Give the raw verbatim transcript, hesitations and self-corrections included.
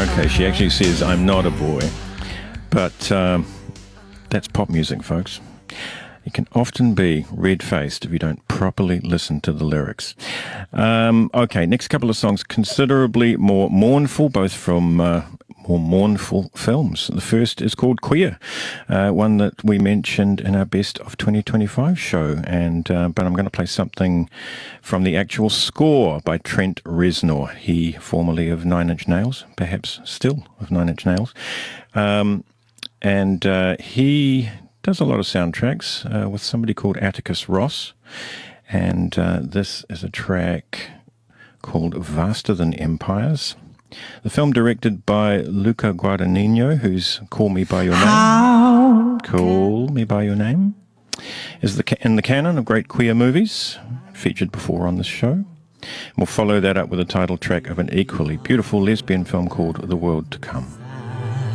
Okay, she actually says, I'm not a boy. But um, that's pop music, folks. You can often be red-faced if you don't properly listen to the lyrics. Um, okay, next couple of songs, considerably more mournful, both from uh, more mournful films. The first is called Queer, uh, one that we mentioned in our Best of twenty twenty-five show. And uh, but I'm going to play something from the actual score by Trent Reznor. He formerly of Nine Inch Nails, perhaps still of Nine Inch Nails. Um, and uh, he does a lot of soundtracks uh, with somebody called Atticus Ross. And uh, this is a track called Vaster Than Empires. The film directed by Luca Guadagnino, who's Call Me By Your Name. How Call Me By Your Name is the in the canon of great queer movies, featured before on this show. We'll follow that up with a title track of an equally beautiful lesbian film called The World to Come.